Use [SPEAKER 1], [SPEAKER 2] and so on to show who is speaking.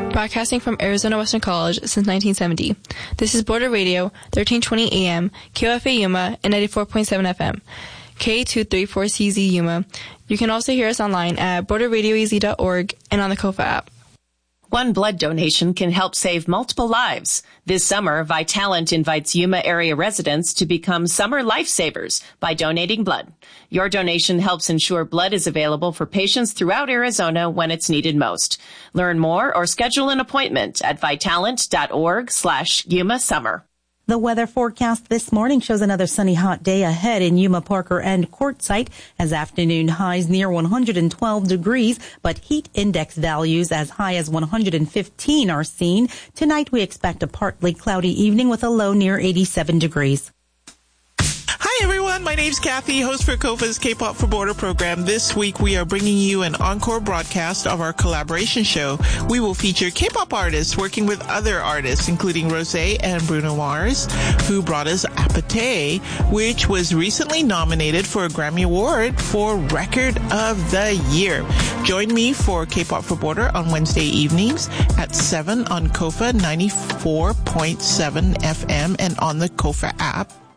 [SPEAKER 1] broadcasting from Arizona Western College since 1970. This is Border Radio, 1320 AM, KOFA Yuma, and 94.7 FM. K234CZ Yuma. You can also hear us online at borderradioez.org and on the KOFA app.
[SPEAKER 2] One blood donation can help save multiple lives. This summer, Vitalant invites Yuma area residents to become summer lifesavers by donating blood. Your donation helps ensure blood is available for patients throughout Arizona when it's needed most. Learn more or schedule an appointment at vitalant.org/Yuma Summer.
[SPEAKER 3] The weather forecast this morning shows another sunny, hot day ahead in Yuma, Parker, and Quartzsite as afternoon highs near 112 degrees, but heat index values as high as 115 are seen. Tonight, we expect a partly cloudy evening with a low near 87 degrees.
[SPEAKER 4] Hi everyone, my name's Kathy, host for KOFA's K-Pop for Border program. This week we are bringing you an encore broadcast of our collaboration show. We will feature K-Pop artists working with other artists, including Rosé and Bruno Mars, who brought us Apathy, which was recently nominated for a Grammy Award for Record of the Year. Join me for K-Pop for Border on Wednesday evenings at 7 on KOFA 94.7 FM and on the KOFA app.